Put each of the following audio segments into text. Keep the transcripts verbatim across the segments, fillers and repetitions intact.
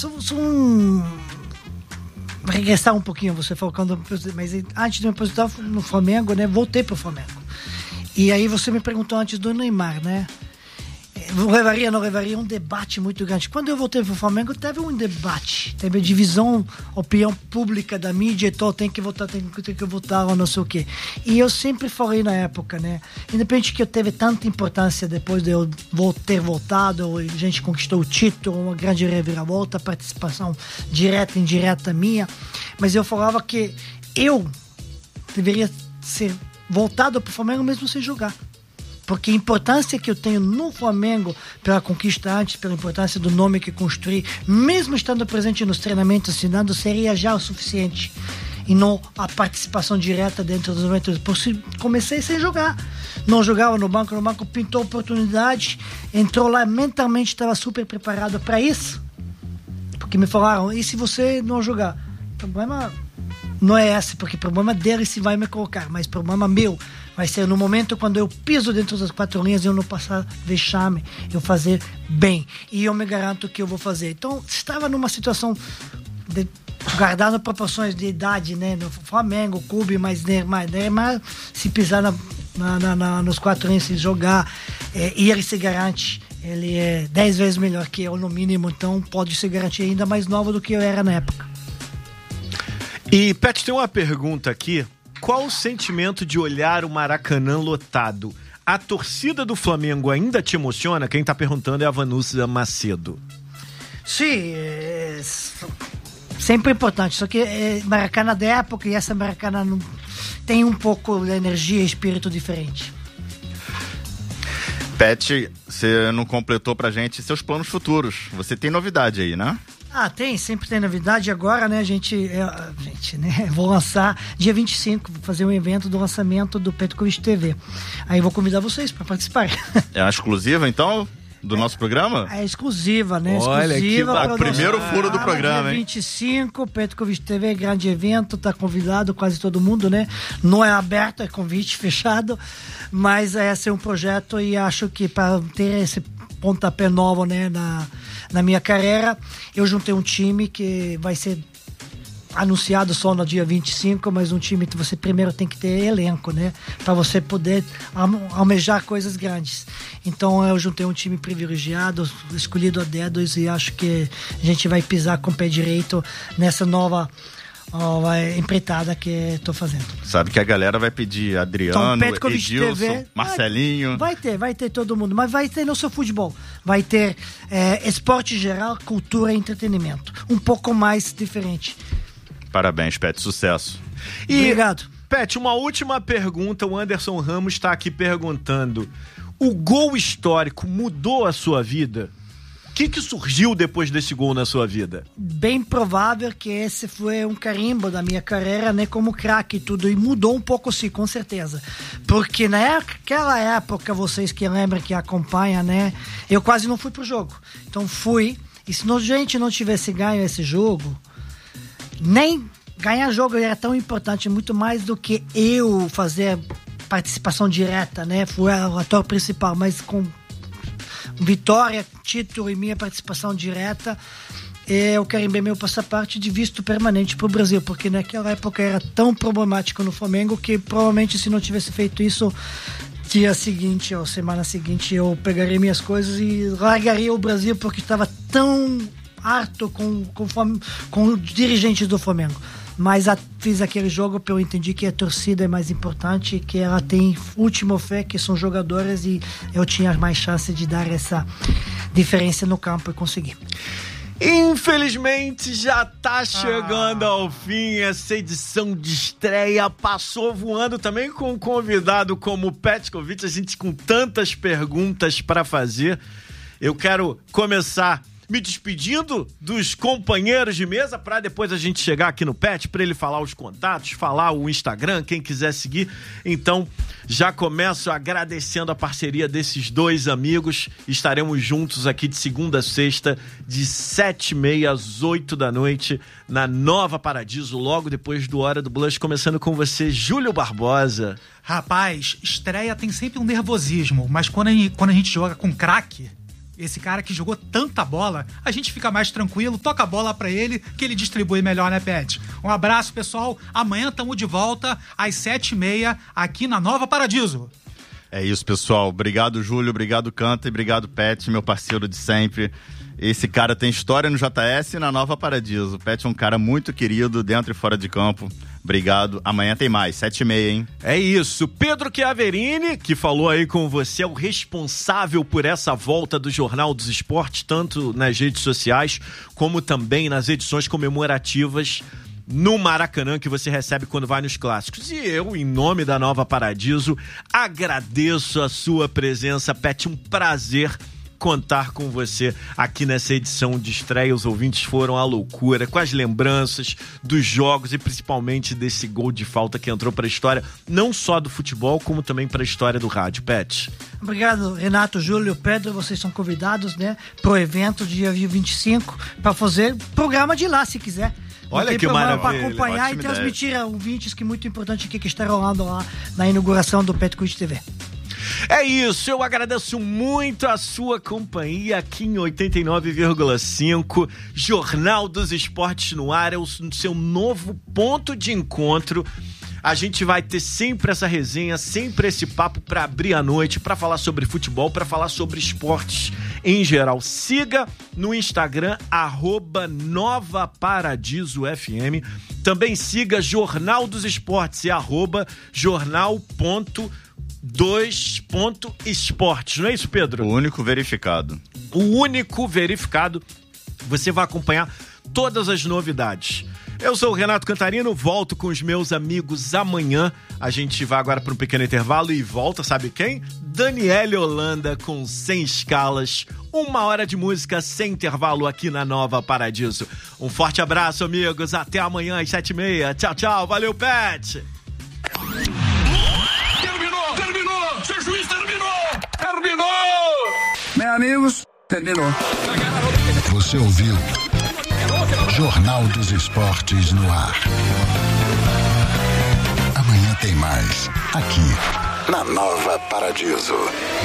sou, sou um... regressar um pouquinho, você falou quando... Mas antes de me aposentar no Flamengo, né? Voltei pro Flamengo. E aí você me perguntou antes do Neymar, né? Levaria, não levaria, um debate muito grande. Quando eu voltei pro Flamengo, teve um debate, teve a divisão, opinião pública da mídia, então tem que votar, tem que, tem que votar, ou não sei o quê. E eu sempre falei na época, né, independente que eu teve tanta importância depois de eu ter voltado, a gente conquistou o título, uma grande reviravolta, participação direta e indireta minha, mas eu falava que eu deveria ser voltado pro Flamengo mesmo sem jogar. Porque a importância que eu tenho no Flamengo, pela conquista antes, pela importância do nome que construí, mesmo estando presente nos treinamentos, assinando, seria já o suficiente. E não a participação direta dentro dos momentos. Comecei sem jogar. Não jogava no banco, no banco pintou oportunidade, entrou lá, mentalmente estava super preparado para isso. Porque me falaram, e se você não jogar? O problema não é esse, porque o problema dele se vai me colocar, mas o problema meu vai ser no momento quando eu piso dentro das quatro linhas, eu não passar vexame, eu fazer bem. E eu me garanto que eu vou fazer. Então, estava numa situação de, guardando proporções de idade, né? No Flamengo, clube, mas Neymar, Neymar se pisar na, na, na, na, nos quatro linhas, se jogar, é, e ele se garante. Ele é dez vezes melhor que eu, no mínimo, então pode se garantir ainda mais nova do que eu era na época. E, Pet, tem uma pergunta aqui. Qual o sentimento de olhar o Maracanã lotado? A torcida do Flamengo ainda te emociona? Quem tá perguntando é a Vanúcia Macedo. Sim, é sempre importante. Só que é Maracanã da época e essa Maracanã não, tem um pouco de energia e espírito diferente. Pet, você não completou pra gente seus planos futuros. Você tem novidade aí, né? Ah, tem, sempre tem novidade. Agora, né, a gente, é, gente, né, vou lançar dia vinte e cinco, vou fazer um evento do lançamento do Petkovic T V. Aí vou convidar vocês para participar. É uma exclusiva, então, do é, nosso programa? É exclusiva, né? Olha, exclusiva. Que o primeiro furo do programa, dia hein? vinte e cinco, Petkovic T V, grande evento, tá convidado quase todo mundo, né? Não é aberto, é convite fechado, mas esse é um projeto e acho que para ter esse pontapé novo, né, na, na minha carreira, eu juntei um time que vai ser anunciado só no dia vinte e cinco, mas um time que você primeiro tem que ter elenco, né, para você poder almejar coisas grandes. Então eu juntei um time privilegiado, escolhido a dedos, e acho que a gente vai pisar com o pé direito nessa nova Oh, vai, empreitada que estou fazendo. Sabe que a galera vai pedir Adriano, então, Edilson, T V, Marcelinho. Vai, vai ter, vai ter todo mundo, mas vai ter no seu futebol. Vai ter é, esporte geral, cultura e entretenimento. Um pouco mais diferente. Parabéns, Pet, sucesso. E, obrigado. Pet, uma última pergunta. O Anderson Ramos está aqui perguntando: o gol histórico mudou a sua vida? O que, que surgiu depois desse gol na sua vida? Bem provável que esse foi um carimbo da minha carreira, né, como craque e tudo, e mudou um pouco sim, com certeza, porque naquela época, vocês que lembram, que acompanham, né, eu quase não fui pro jogo, então fui, e se a gente não tivesse ganho esse jogo, nem ganhar jogo era tão importante, muito mais do que eu fazer participação direta, né, fui o ator principal, mas com vitória, título e minha participação direta, eu carimbei meu passaporte de visto permanente para o Brasil, porque naquela época era tão problemático no Flamengo que provavelmente se não tivesse feito isso, dia seguinte ou semana seguinte eu pegaria minhas coisas e largaria o Brasil, porque estava tão harto com, com, com os dirigentes do Flamengo. Mas a, fiz aquele jogo porque eu entendi que a torcida é mais importante, que ela tem última fé, que são jogadores, e eu tinha mais chance de dar essa diferença no campo e conseguir. Infelizmente já tá chegando ah. ao fim essa edição de estreia, passou voando também com um convidado como o Petkovic, a gente com tantas perguntas para fazer. Eu quero começar me despedindo dos companheiros de mesa para depois a gente chegar aqui no Pet, para ele falar os contatos, falar o Instagram, quem quiser seguir. Então, já começo agradecendo a parceria desses dois amigos. Estaremos juntos aqui de segunda a sexta, de sete e meia às oito da noite, na Nova Paradiso, logo depois do Hora do Blush, começando com você, Júlio Barbosa. Rapaz, estreia tem sempre um nervosismo, mas quando a gente, quando a gente joga com craque, esse cara que jogou tanta bola, a gente fica mais tranquilo, toca a bola pra ele, que ele distribui melhor, né, Pet? Um abraço, pessoal. Amanhã estamos de volta às sete e meia aqui na Nova Paradiso. É isso, pessoal. Obrigado, Júlio. Obrigado, Canta. E obrigado, Pet, meu parceiro de sempre. Esse cara tem história no J S e na Nova Paradiso. O Pet é um cara muito querido, dentro e fora de campo. Obrigado. Amanhã tem mais, sete e meia, hein? É isso. Pedro Chiaverini, que falou aí com você, é o responsável por essa volta do Jornal dos Esportes, tanto nas redes sociais, como também nas edições comemorativas no Maracanã, que você recebe quando vai nos clássicos. E eu, em nome da Nova Paradiso, agradeço a sua presença, Pet. Um prazer contar com você aqui nessa edição de estreia. Os ouvintes foram à loucura com as lembranças dos jogos e principalmente desse gol de falta que entrou para a história, não só do futebol, como também para a história do rádio. Pet. Obrigado, Renato, Júlio, Pedro. Vocês são convidados, né, pro evento dia vinte e cinco para fazer programa de lá, se quiser. Olha que maravilha. Para acompanhar Ótima e transmitir ideia. ouvintes, que é muito importante aqui que está rolando lá na inauguração do Petcourt T V. É isso, eu agradeço muito a sua companhia aqui em oitenta e nove vírgula cinco, Jornal dos Esportes no ar, é o seu novo ponto de encontro. A gente vai ter sempre essa resenha, sempre esse papo para abrir a noite, para falar sobre futebol, para falar sobre esportes em geral. Siga no Instagram, arroba Nova Paradiso F M. Também siga Jornal dos Esportes, é arroba jornal ponto dois ponto esportes, não é isso, Pedro? O único verificado. O único verificado. Você vai acompanhar todas as novidades. Eu sou o Renato Cantarino, volto com os meus amigos amanhã. A gente vai agora para um pequeno intervalo e volta, sabe quem? Daniele Holanda com Sem Escalas. Uma hora de música sem intervalo aqui na Nova Paradiso. Um forte abraço, amigos. Até amanhã às sete e meia. Tchau, tchau. Valeu, Pet! Terminou! Terminou! Seu juiz terminou! Terminou! Meus amigos, terminou. Você ouviu Jornal dos Esportes no ar. Amanhã tem mais, aqui na Nova Paradiso.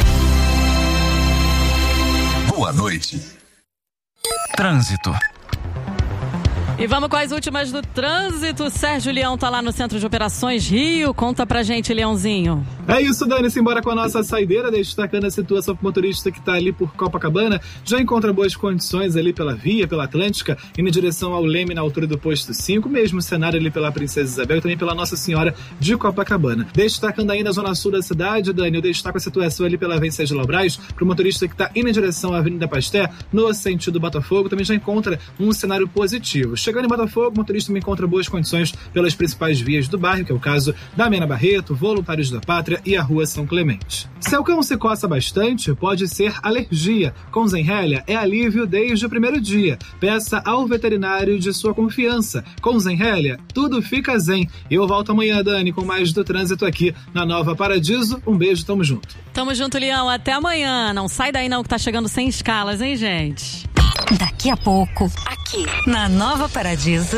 Boa noite. Trânsito. E vamos com as últimas do trânsito. Sérgio Leão tá lá no Centro de Operações Rio. Conta pra gente, Leãozinho. É isso, Dani. Simbora com a nossa saideira, destacando a situação pro motorista que tá ali por Copacabana. Já encontra boas condições ali pela via, pela Atlântica, indo em direção ao Leme, na altura do posto cinco. Mesmo cenário ali pela Princesa Isabel e também pela Nossa Senhora de Copacabana. Destacando aí na zona sul da cidade, Dani, eu destaco a situação ali pela Avenida de Lobrais, pro motorista que tá indo em direção à Avenida Pasteur, no sentido Botafogo, também já encontra um cenário positivo. Chegando em Botafogo, o motorista me encontra boas condições pelas principais vias do bairro, que é o caso da Mena Barreto, Voluntários da Pátria e a Rua São Clemente. Se o cão se coça bastante, pode ser alergia. Com Zenrelia é alívio desde o primeiro dia. Peça ao veterinário de sua confiança. Com Zenrelia, tudo fica zen. Eu volto amanhã, Dani, com mais do trânsito aqui na Nova Paradiso. Um beijo, tamo junto. Tamo junto, Leão. Até amanhã. Não sai daí não, que tá chegando Sem Escalas, hein, gente? Daqui a pouco, aqui na Nova Paradiso.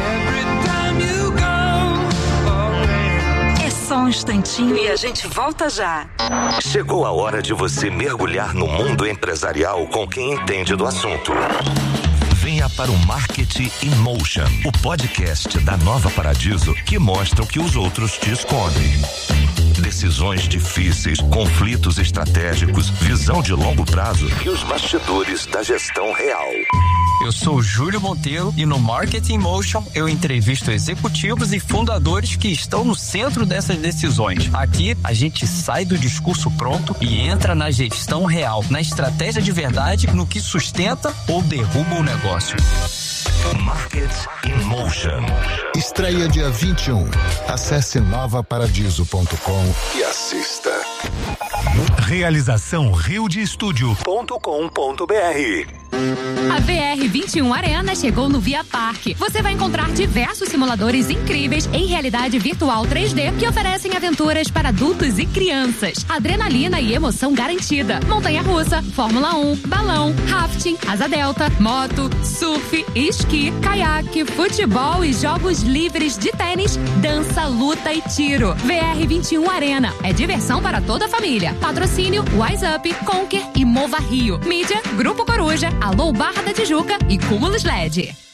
É só um instantinho e a gente volta já. Chegou a hora de você mergulhar no mundo empresarial com quem entende do assunto. Venha para o Marketing in Motion, o podcast da Nova Paradiso que mostra o que os outros te escondem. Decisões difíceis, conflitos estratégicos, visão de longo prazo e os bastidores da gestão real. Eu sou Júlio Monteiro e no Marketing Motion eu entrevisto executivos e fundadores que estão no centro dessas decisões. Aqui a gente sai do discurso pronto e entra na gestão real, na estratégia de verdade, no que sustenta ou derruba o negócio. Market in Motion. Estreia dia vinte e um. Acesse nova paradiso ponto com e assista. Realização rio de estúdio ponto com ponto br. A V R vinte e um Arena chegou no Via Parque. Você vai encontrar diversos simuladores incríveis em realidade virtual três D que oferecem aventuras para adultos e crianças. Adrenalina e emoção garantida. Montanha-russa, Fórmula um, balão, rafting, asa delta, moto, surf, esqui, caiaque, futebol e jogos livres de tênis, dança, luta e tiro. V R vinte e um Arena. É diversão para toda a família. Praia. Patrocínio Wise Up, Conquer e Mova Rio. Mídia, Grupo Coruja, Alô Barra da Tijuca e Cúmulos L E D.